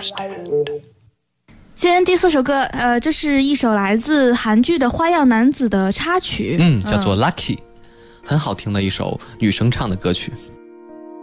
今天第4首歌，这是一首来自韩剧的《花样男子》的插曲， 叫做 Lucky， 很好听的一首女生唱的歌曲。